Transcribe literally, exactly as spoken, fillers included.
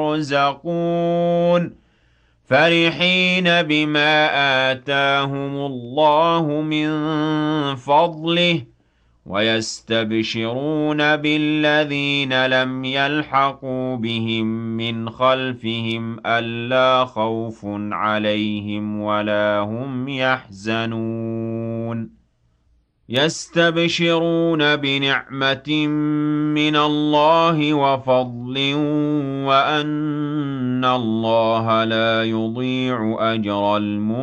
يُرْزَقُونَ فَرِحِينَ بِمَا آتَاهُمُ اللَّهُ مِن فَضْلِهِ وَيَسْتَبْشِرُونَ بِالَّذِينَ لَمْ يَلْحَقُوا بِهِم مِّنْ خَلْفِهِمْ أَلَّا خَوْفٌ عَلَيْهِمْ وَلَا هُمْ يَحْزَنُونَ يَسْتَبْشِرُونَ بِنِعْمَةٍ مِّنَ اللَّهِ وَفَضْلٍ وَأَنَّ اللَّهَ لَا يُضِيعُ أَجْرَ الْمُحْسِنِينَ